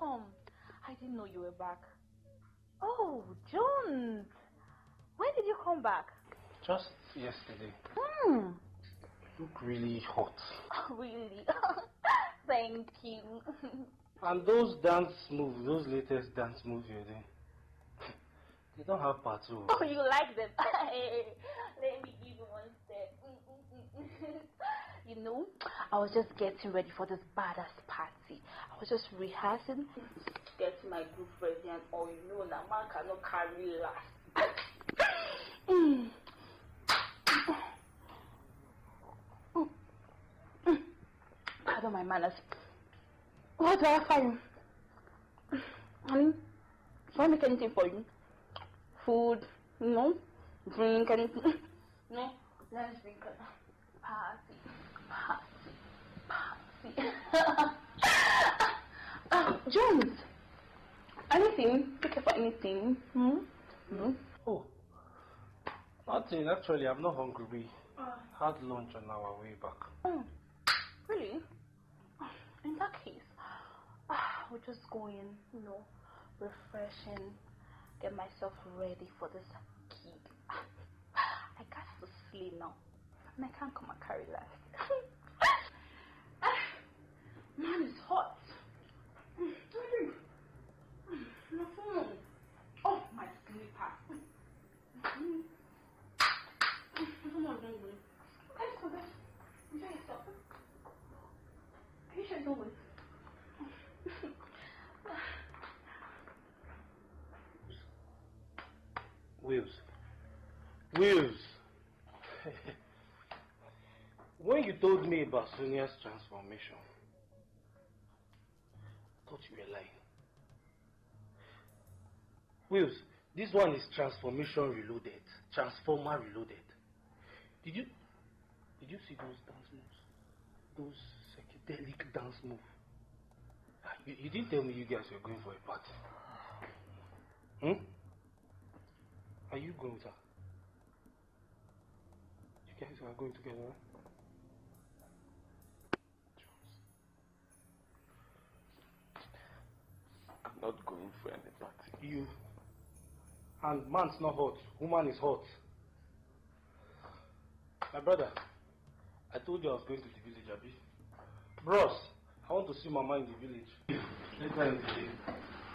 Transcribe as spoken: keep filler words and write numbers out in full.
welcome. I didn't know you were back. Oh, Jones. When did you come back? Just yesterday. Hmm. You look really hot. Oh, really? Thank you. And those dance moves, those latest dance moves you're doing, they don't have parts. Oh, you like them? Let me give you one step. You know, I was just getting ready for this badass party. I was just rehearsing, getting my group ready, and all. You know, that man cannot carry last. mm. Pardon my manners. What do I offer you? Honey, do I make anything for you? Food? No? Drink anything? No? Let's drink it. Party. Party. Party. uh, Jones! Anything? Pick up anything? Hmm? Hmm? Oh. Nothing. Actually, I'm not hungry. Uh, Had lunch on our way back. Oh. Really? In that case, uh, we'll just go in, you know, refreshing, get myself ready for this gig. I got to sleep now, and I can't come and carry last. Man, it's hot. My phone. Oh, my slipper. Someone's hungry. Let's go back. Enjoy yourself. Are you sure it's over? Wills. Wills. When you told me about Sonia's transformation, I thought you were lying. Wills, this one is Transformation Reloaded. Transformer Reloaded. Did you did you see those dance moves? Those psychedelic dance moves? You, you didn't tell me you guys were going for a party. Hmm? Are you going with her? You guys are going together, right? I'm not going for any party. You. And man's not hot. Woman is hot. My brother, I told you I was going to the village, Abi. Bros, I want to see Mama in the village. Later in the day.